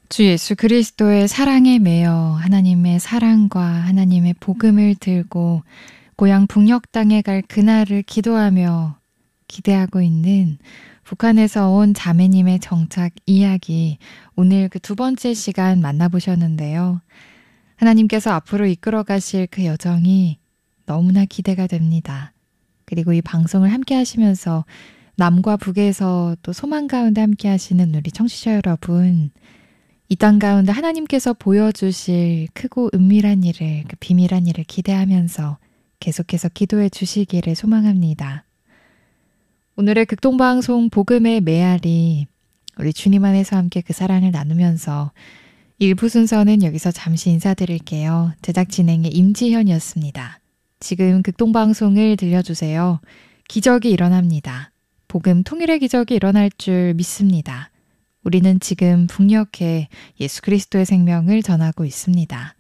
주 예수 그리스도의 사랑에 매여 하나님의 사랑과 하나님의 복음을 들고 고향 북녘 땅에 갈 그날을 기도하며 기대하고 있는 북한에서 온 자매님의 정착 이야기, 오늘 그 두 번째 시간 만나보셨는데요. 하나님께서 앞으로 이끌어 가실 그 여정이 너무나 기대가 됩니다. 그리고 이 방송을 함께 하시면서 남과 북에서 또 소망 가운데 함께 하시는 우리 청취자 여러분, 이 땅 가운데 하나님께서 보여주실 크고 은밀한 일을, 그 비밀한 일을 기대하면서 계속해서 기도해 주시기를 소망합니다. 오늘의 극동방송 복음의 메아리, 우리 주님 안에서 함께 그 사랑을 나누면서 1부 순서는 여기서 잠시 인사드릴게요. 제작 진행의 임지현이었습니다. 지금 극동방송을 들려주세요. 기적이 일어납니다. 복음 통일의 기적이 일어날 줄 믿습니다. 우리는 지금 북녘에 예수 그리스도의 생명을 전하고 있습니다.